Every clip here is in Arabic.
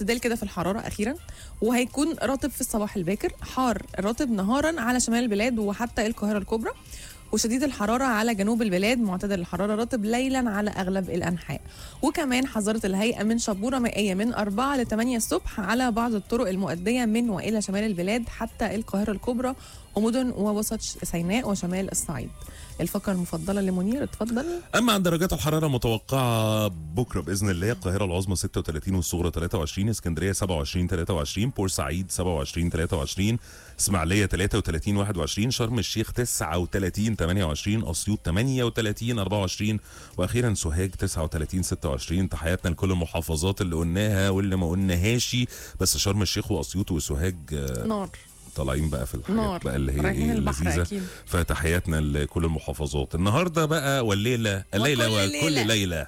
اعتدال كده في الحراره اخيرا، وهيكون رطب في الصباح الباكر، حار رطب نهارا على شمال البلاد وحتى القاهره الكبرى، وشديد الحرارة على جنوب البلاد، معتدل الحرارة رطب ليلا على أغلب الأنحاء. وكمان حذرت الهيئة من شبورة مائية من 4 ل 8 الصبح على بعض الطرق المؤدية من وإلى شمال البلاد حتى القاهرة الكبرى ومدن ووسط سيناء وشمال الصعيد. الفقرة المفضلة لمنير، اتفضل. اما عن درجات الحراره المتوقعه بكره باذن الله، القاهره العظمى 36 والصغرى 23، اسكندريه 27 23، بورسعيد 27 23، اسماعيليه 33 21، شرم الشيخ 39 28، اسيوط 38 24، واخيرا سوهاج 39 26. تحياتنا لكل المحافظات اللي قلناها واللي ما قلناهاش، بس شرم الشيخ واسيوط وسوهاج نار طالعين بقى في الحاجات نار. بقى اللي هي رايحين البحر اللذيذه. أكيد. فتحياتنا لكل المحافظات النهارده بقى، والليله وكل ليله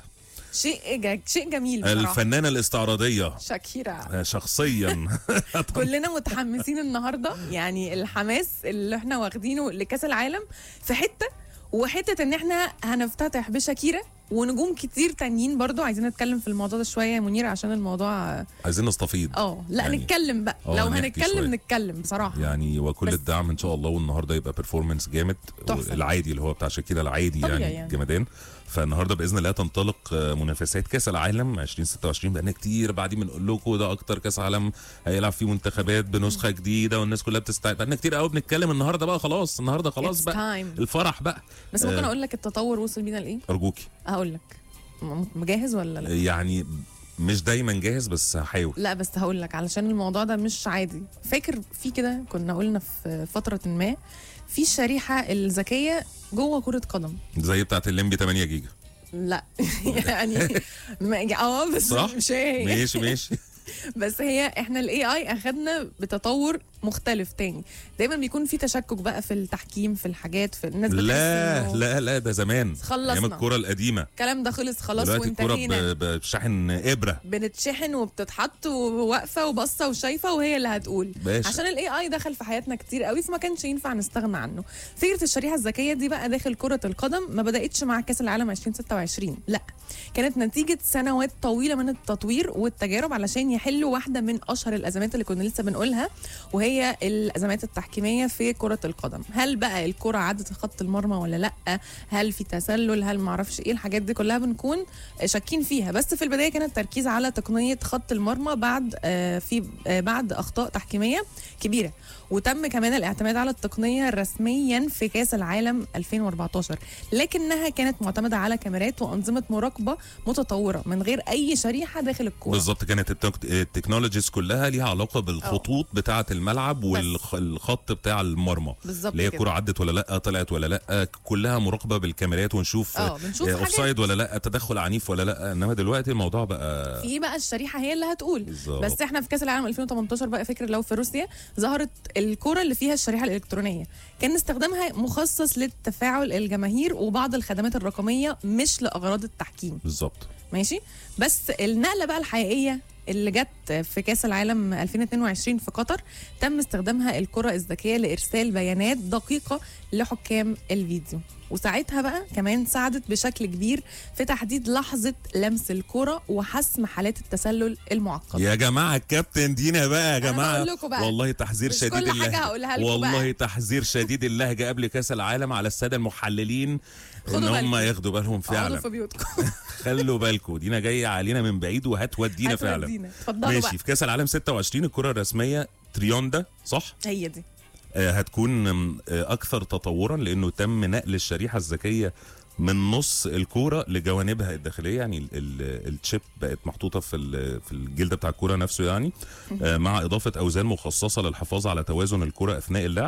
شيء جميل بصراحة. الفنانه الاستعراضيه شاكيرا شخصيا كلنا متحمسين النهارده، يعني الحماس اللي احنا واخدينه لكاس العالم في حته، وحته ان احنا هنفتتح بشاكيرا ونجوم كتير تانيين برضو. عايزين نتكلم في الموضوع ده شويه يا منير، عشان الموضوع عايزين نستفيض. لا يعني نتكلم بقى، لو هنتكلم نتكلم بصراحه يعني، وكل الدعم ان شاء الله. والنهارده يبقى بيرفورمانس جامد، العادي اللي هو بتاع شاكيرا العادي يعني جمدان. فالنهارده باذن الله تنطلق منافسات كاس العالم 2026. بقالنا كتير بعدين بنقول لكم ده اكتر كاس عالم هيلعب فيه منتخبات بنسخه جديده والناس كلها بتستعد. بقالنا كتير قوي بنتكلم. النهارده بقى خلاص، النهارده خلاص بقى الفرح بقى. بس ممكن اقول لك التطور وصل بينا لايه؟ ارجوكي هقول لك. مجهز ولا لا؟ يعني مش دايما جاهز بس هحاول. لا بس هقول لك، علشان الموضوع ده مش عادي. فاكر في كده كنا قلنا في فتره ما في الشريحه الذكيه جوه كره قدم زي بتاعه الليمبي 8 جيجا. لا يعني بس صح؟ مش هي. ماشي بس هي احنا الاي اي اخدنا بتطور مختلف تاني. دايما بيكون في تشكك بقى في التحكيم، في الحاجات، في الناس لا ده زمان خلصنا ايام الكوره القديمه. الكلام ده خلص خلاص وانتهينا. دلوقتي الكوره بشحن ابره، بنتشحن وبتتحط وواقفه وبصه وشايفه وهي اللي هتقول باشا. عشان الاي اي دخل في حياتنا كتير قوي، فما كانش ينفع نستغنى عنه. فكره الشريحه الذكيه دي بقى داخل كره القدم ما بداتش مع كاس العالم 2026، لا، كانت نتيجه سنوات طويله من التطوير والتجارب علشان يحلوا واحده من اشهر الازمات اللي كنا لسه بنقولها، وهي الازمات التحكيميه في كره القدم. هل بقى الكره عدت خط المرمى ولا لا؟ هل في تسلل؟ هل ما اعرفش ايه؟ الحاجات دي كلها بنكون شاكين فيها. بس في البدايه كان التركيز على تقنيه خط المرمى بعد اخطاء تحكيميه كبيره، وتم كمان الاعتماد على التقنيه رسميا في كاس العالم 2014، لكنها كانت معتمده على كاميرات وانظمه مراقبه متطوره من غير اي شريحه داخل الكوره. بالظبط، كانت التكنولوجيز كلها ليها علاقه بالخطوط بتاعه الملعب والخط بتاع المرمى، اللي هي الكوره عدت ولا لا، طلعت ولا لا، كلها مراقبه بالكاميرات، ونشوف اوفسايد ولا لا، تدخل عنيف ولا لا. انما دلوقتي الموضوع بقى في بقى الشريحه هي اللي هتقول بالزبط. بس احنا في كاس العالم 2018 بقى، فكر لو في روسيا ظهرت الكوره اللي فيها الشريحه الالكترونيه، كان استخدامها مخصص للتفاعل الجماهير وبعض الخدمات الرقميه، مش لاغراض التحكيم. بالظبط، ماشي. بس النقله بقى الحقيقيه اللي جت في كاس العالم 2022 في قطر، تم استخدامها الكرة الذكية لإرسال بيانات دقيقة لحكام الفيديو، وساعتها بقى كمان ساعدت بشكل كبير في تحديد لحظة لمس الكرة وحسم حالات التسلل المعقدة. يا جماعة الكابتن دينا بقى يا جماعة، بقى. والله تحذير شديد والله بقى. تحذير شديد اللهجة قبل كاس العالم على السادة المحللين ان هم ياخدوا بالهم فعلا. خلوا بالكم، دينا جايه علينا من بعيد وهتودينا فعلا. ماشي بقى. في كاس العالم 26 الكره الرسميه تريوندا، صح؟ هي دي هتكون اكثر تطورا، لانه تم نقل الشريحه الذكيه من نص الكوره لجوانبها الداخليه، يعني الشيب بقت محطوطه في الجلد بتاع الكوره نفسه يعني، مع اضافه اوزان مخصصه للحفاظ على توازن الكوره اثناء اللعب.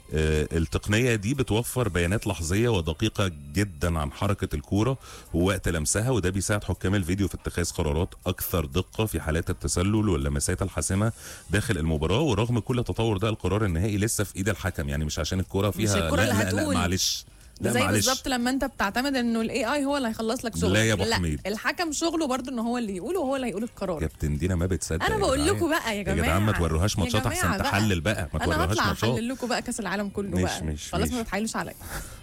التقنية دي بتوفر بيانات لحظية ودقيقة جدا عن حركة الكورة ووقت لمسها، وده بيساعد حكام الفيديو في اتخاذ قرارات أكثر دقة في حالات التسلل واللمسات الحاسمة داخل المباراة. ورغم كل التطور ده، القرار النهائي لسه في إيد الحكم، يعني مش عشان الكورة فيها مش الكرة لا معلش، زي بالظبط لما انت بتعتمد انه الاي اي هو اللي هيخلص لك شغلك. لا يا ابو حميد، الحكم شغله برضه ان هو اللي يقول، وهو اللي هيقول القرار. كابتن دينا ما بتصدق. انا بقول لكم بقى يا جماعه، يا جدعان ما توروهاش ماتشات احسن تحلل بقى، ما توروهاش ماتشات. انا هطلع احلل لكم بقى كاس العالم كله. مش خلاص ما تتحايلوش عليا.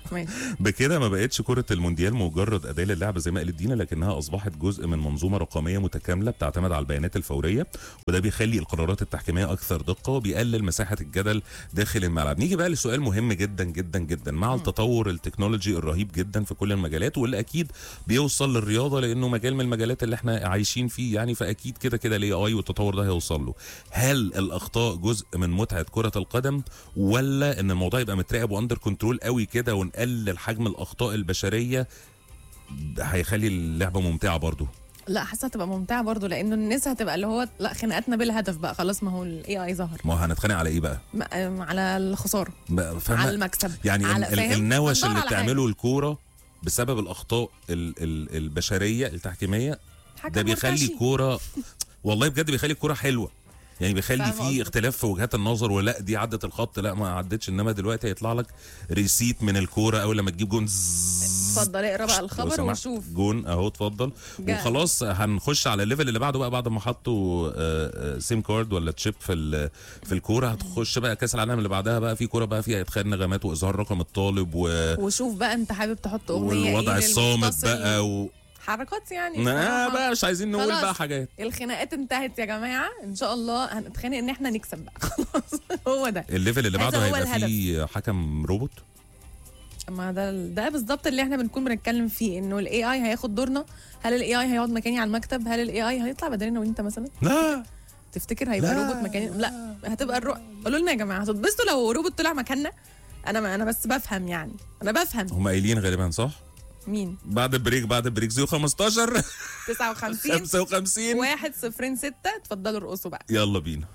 ماشي. بكده ما بقتش كرة المونديال مجرد أداة للعب زي ما قالت دينا، لكنها أصبحت جزء من منظومة رقمية متكاملة بتعتمد على البيانات الفورية، وده بيخلي القرارات التحكيمية أكثر دقة وبيقلل مساحة الجدل داخل الملعب. نيجي بقى لسؤال مهم جدا جدا جدا. مع التطور التكنولوجي الرهيب جدا في كل المجالات، واللي أكيد بيوصل للرياضة لأنه مجال من المجالات اللي احنا عايشين فيه يعني، فأكيد كده كده الاي اي والتطور ده هيوصل له. هل الأخطاء جزء من متعة كرة القدم، ولا إن الموضوع يبقى متراقب واندر كنترول قوي كده ونقلل حجم الاخطاء البشريه هيخلي اللعبه ممتعه برضو؟ لا حاسه هتبقى ممتعه برضو، لانه الناس هتبقى اللي هو لا خناقاتنا بالهدف بقى خلاص، ما هو الاي اي ظهر. ما هو هنتخانق على ايه بقى؟ على الخساره، على المكسب، يعني على النوش اللي على بتعمله الكوره بسبب الاخطاء البشريه التحكيميه ده بيخلي الكوره والله بجد بيخلي الكوره حلوه، يعني بيخلي في اختلاف في وجهات النظر، ولا دي عدت الخط لا ما عدتش. انما دلوقتي هيطلع لك ريسيت من الكوره اول لما تجيب جون. اتفضل اقرا بقى الخبر وشوف جون اهو اتفضل. وخلاص هنخش على الليفل اللي بعده بقى بعد ما حطوا سيم كارد ولا تشيب في الكوره. هتخش بقى كاس العالم اللي بعدها بقى في كوره بقى فيها ادخال نغمات واظهار رقم الطالب وشوف بقى انت حابب تحط اغنيه والوضع الصامت بقى حركات يعني. بقى مش عايزين نقول بقى حاجات. الخناقات انتهت يا جماعه، ان شاء الله هنتخانق ان احنا نكسب بقى خلاص. هو ده الليفل اللي بعده هيبقى فيه حكم روبوت. ما ده بالظبط اللي احنا بنكون بنتكلم فيه، انه الاي اي هياخد دورنا. هل الاي اي هيقعد مكاني على المكتب؟ هل الاي اي هيطلع بدلنا وانت مثلا؟ لا تفتكر هيبقى روبوت مكاني؟ لا هتبقى قولوا لنا يا جماعه هتتبسطوا لو روبوت طلع مكاننا؟ انا بس بفهم يعني، انا بفهم. هم قايلين غالبا صح؟ مين؟ بعد البريك 015 59 55 106. اتفضلوا ارقصوا بقى، يلا بينا.